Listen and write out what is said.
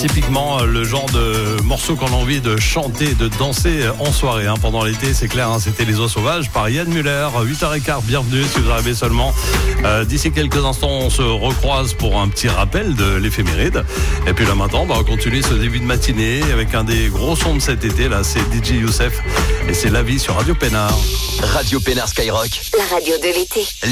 typiquement le genre de morceau qu'on a envie de chanter, de danser en soirée. Pendant l'été, c'est clair, c'était Les Oies Sauvages par Yann Muller. 8h15, bienvenue si vous arrivez seulement. D'ici quelques instants, on se recroise pour un petit rappel de l'éphéméride. Et puis là maintenant, on continue ce début de matinée avec un des gros sons de cet été. Là, c'est DJ Youssef et c'est La Vie sur Radio Pénard. Radio Pénard Skyrock. La radio de l'été.